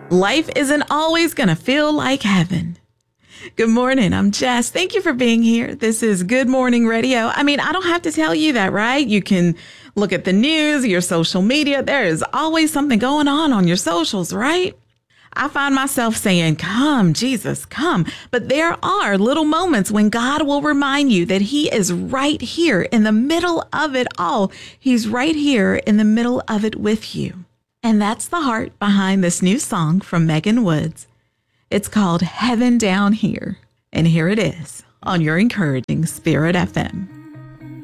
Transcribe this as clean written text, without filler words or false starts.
Life isn't always going to feel like heaven. Good morning. I'm Jess. Thank you for being here. This is Good Morning Radio. I mean, I don't have to tell you that, right? You can look at the news, your social media. There is always something going on your socials, right? I find myself saying, come, Jesus, come. But there are little moments when God will remind you that he is right here in the middle of it all. He's right here in the middle of it with you. And that's the heart behind this new song from Megan Woods. It's called Heaven Down Here. And here it is on your encouraging Spirit FM.